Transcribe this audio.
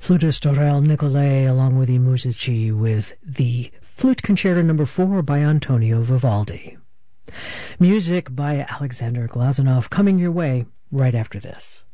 flutist Aurel Nicolai along with the Musici with the Flute Concerto No. 4 by Antonio Vivaldi. Music by Alexander Glazunov coming your way right after this.